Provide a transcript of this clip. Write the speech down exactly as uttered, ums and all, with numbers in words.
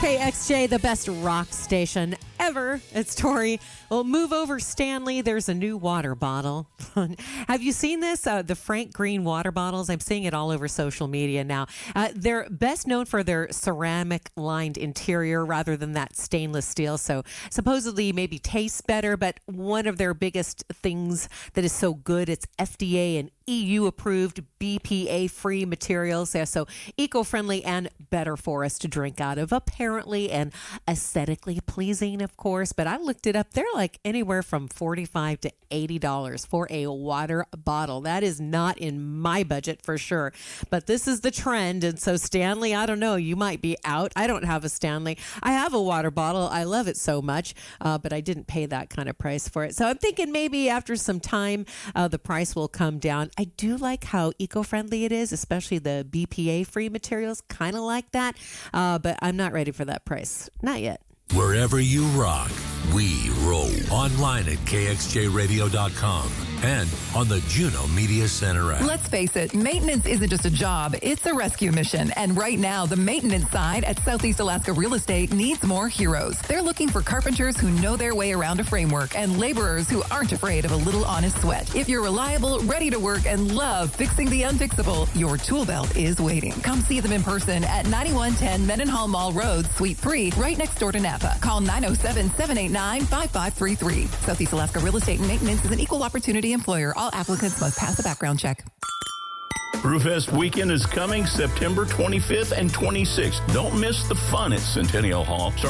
K X J, the best rock station ever. It's Tori. Well, move over, Stanley. There's a new water bottle. Have you seen this? Uh, the Frank Green water bottles. I'm seeing it all over social media now. Uh, they're best known for their ceramic-lined interior rather than that stainless steel. So supposedly maybe tastes better, but one of their biggest things that is so good, it's F D A and E U approved, B P A-free materials. Yeah, so eco-friendly and better for us to drink out of, apparently, and aesthetically pleasing, of course. But I looked it up. They're like anywhere from forty-five dollars to eighty dollars for a water bottle. That is not in my budget for sure. But this is the trend. And so, Stanley, I don't know. You might be out. I don't have a Stanley. I have a water bottle. I love it so much, uh, but I didn't pay that kind of price for it. So I'm thinking maybe after some time, uh, the price will come down. I do like how eco-friendly it is, especially the B P A-free materials, kind of like that. Uh, but I'm not ready for that price. Not yet. Wherever you rock, we roll. Online at K X J radio dot com and on the Juno Media Center app. Let's face it, maintenance isn't just a job, it's a rescue mission. And right now, the maintenance side at Southeast Alaska Real Estate needs more heroes. They're looking for carpenters who know their way around a framework and laborers who aren't afraid of a little honest sweat. If you're reliable, ready to work, and love fixing the unfixable, your tool belt is waiting. Come see them in person at ninety-one ten Mendenhall Mall Road, Suite three, right next door to Napa. Call nine oh seven, seven eight nine, five five three three. Southeast Alaska Real Estate and Maintenance is an equal opportunity employer. All applicants must pass a background check. Brewfest weekend is coming September twenty-fifth and twenty-sixth. Don't miss the fun at Centennial Hall.